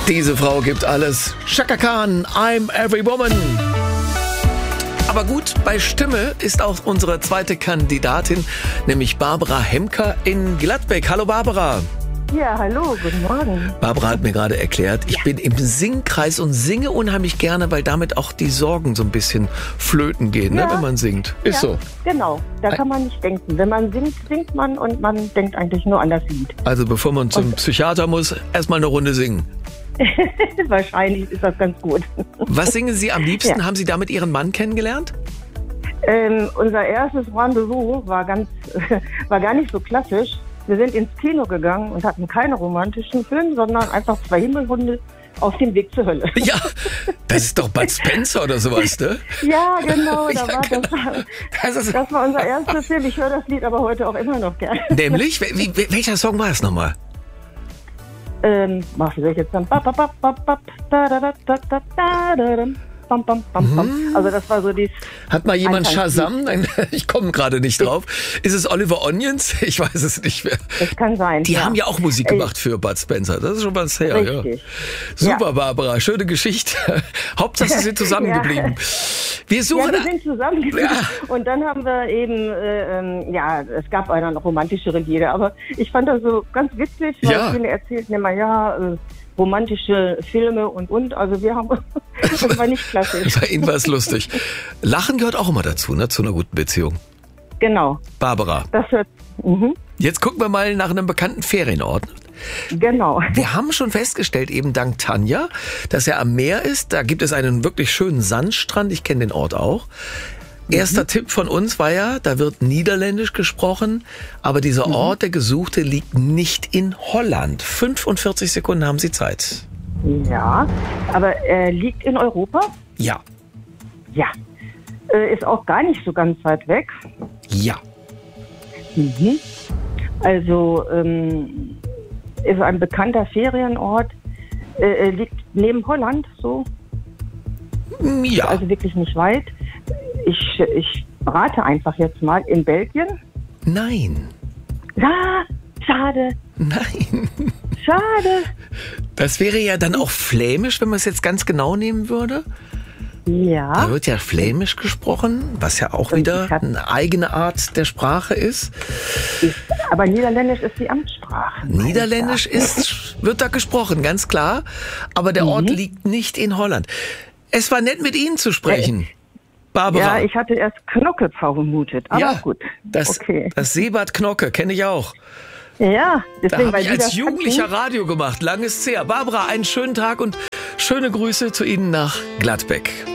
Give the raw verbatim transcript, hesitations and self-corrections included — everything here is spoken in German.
Diese Frau gibt alles. Chaka Khan, I'm every woman. Aber gut, bei Stimme ist auch unsere zweite Kandidatin, nämlich Barbara Hemker in Gladbeck. Hallo Barbara. Ja, hallo, guten Morgen. Barbara hat mir gerade erklärt, ich ja. bin im Singkreis und singe unheimlich gerne, weil damit auch die Sorgen so ein bisschen flöten gehen, ja. ne, wenn man singt. Ist ja, so. Genau, da kann man nicht denken. Wenn man singt, singt man und man denkt eigentlich nur an das Lied. Also bevor man zum und Psychiater muss, erstmal eine Runde singen. Wahrscheinlich ist das ganz gut. Was singen Sie am liebsten? Ja. Haben Sie damit Ihren Mann kennengelernt? Ähm, unser erstes Rendezvous war, ganz, war gar nicht so klassisch. Wir sind ins Kino gegangen und hatten keine romantischen Filme, sondern einfach zwei Himmelhunde auf dem Weg zur Hölle. Ja, das ist doch Bud Spencer oder sowas, ne? Ja, genau, da ja, war genau. Das, das, ist das war unser erster Film. Ich höre das Lied aber heute auch immer noch gerne. Nämlich? Wie, welcher Song war es nochmal? Ähm, mach ich jetzt dann. Bam, bam, bam, bam. Hm. Also das war so die. Hat mal jemand Shazam? Nein, ich komme gerade nicht drauf. Ist es Oliver Onions? Ich weiß es nicht mehr. Das kann sein. Die ja. haben ja auch Musik gemacht für Bud Spencer. Das ist schon was her. Richtig. Ja. Super, ja. Barbara. Schöne Geschichte. Hauptsache, Sie sind zusammengeblieben. Wir suchen. Ja, wir sind zusammengeblieben. Ja. Und dann haben wir eben, äh, ja, es gab einer noch romantischere Lieder, aber ich fand das so ganz witzig, weil ja. viele erzählten immer, ja, äh, romantische Filme und und. Also wir haben, das war nicht klassisch. Bei Ihnen war es lustig. Lachen gehört auch immer dazu, ne, zu einer guten Beziehung. Genau. Barbara. Das hört. Mhm. Jetzt gucken wir mal nach einem bekannten Ferienort. Genau. Wir haben schon festgestellt, eben dank Tanja, dass er am Meer ist. Da gibt es einen wirklich schönen Sandstrand. Ich kenne den Ort auch. Erster mhm. Tipp von uns war ja, da wird Niederländisch gesprochen, aber dieser mhm. Ort, der Gesuchte, liegt nicht in Holland. fünfundvierzig Sekunden haben Sie Zeit. Ja, aber er liegt in Europa? Ja. Ja. Äh, ist auch gar nicht so ganz weit weg. Ja. Mhm. Also ähm, ist ein bekannter Ferienort, äh, liegt neben Holland, so. Ja. Also wirklich nicht weit. Ich, ich rate einfach jetzt mal in Belgien. Nein. Ja, schade. Nein. Schade. Das wäre ja dann auch flämisch, wenn man es jetzt ganz genau nehmen würde. Ja. Da wird ja flämisch gesprochen, was ja auch wieder eine eigene Art der Sprache ist. ist aber Niederländisch ist die Amtssprache. Niederländisch ist, wird da gesprochen, ganz klar. Aber der mhm. Ort liegt nicht in Holland. Es war nett, mit Ihnen zu sprechen. Äh, Barbara. Ja, ich hatte erst Knocke vermutet, aber ja, gut. Das, okay. das Seebad Knocke kenne ich auch. Ja, deswegen, da habe ich als Jugendlicher Radio gemacht, lang ist's her. Barbara, einen schönen Tag und schöne Grüße zu Ihnen nach Gladbeck.